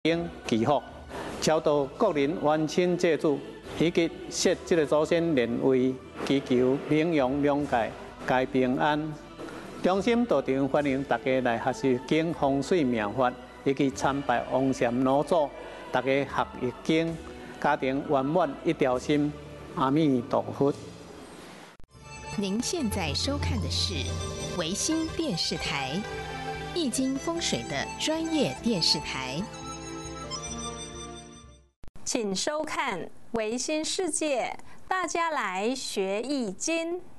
应祈福，超度国人冤亲债主，以及设这个祖先灵位，祈求名扬两界，皆平安。衷心道场欢迎大家来学习经风水妙法，以及参拜王禅老祖，大家学易经，家庭圆满一条心。阿弥陀佛。 您现在收看的是维新电视台《易经风水》的专业电视台， 请收看维新世界，大家来学易经。